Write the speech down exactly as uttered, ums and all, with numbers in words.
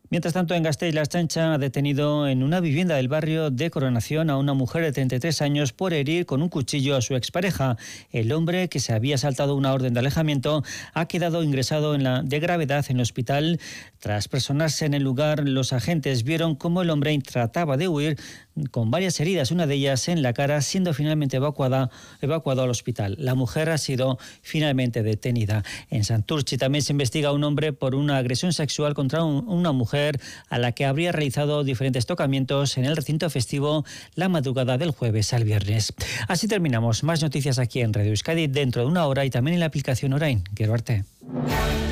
Mientras tanto, en Gasteiz, la Ertzaintza ha detenido en una vivienda del barrio de Coronación a una mujer de treinta y tres años por herir con un cuchillo a su expareja. El hombre, que se había saltado una orden de alejamiento, ha quedado ingresado en la, de gravedad en el hospital. Tras personarse en el lugar, los agentes vieron cómo el hombre trataba de huir con varias heridas, una de ellas en la cara, siendo finalmente evacuada, evacuado al hospital. La mujer ha sido finalmente detenida. En Santurtzi también se investiga a un hombre por una agresión sexual contra un, una mujer a la que habría realizado diferentes tocamientos en el recinto festivo la madrugada del jueves al viernes. Así terminamos. Más noticias aquí en Radio Euskadi dentro de una hora y también en la aplicación Orain. Gero arte.